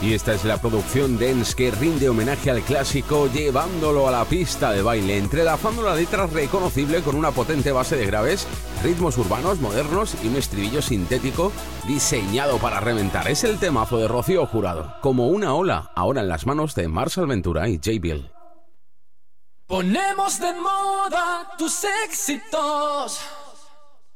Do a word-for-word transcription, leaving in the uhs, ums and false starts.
Y esta es la producción dance que rinde homenaje al clásico llevándolo a la pista de baile, entrelazando la letra reconocible con una potente base de graves, ritmos urbanos modernos y un estribillo sintético diseñado para reventar. Es el temazo de Rocío Jurado, Como una ola, ahora en las manos de Marshall Ventura y J. Bill. Ponemos de moda tus éxitos.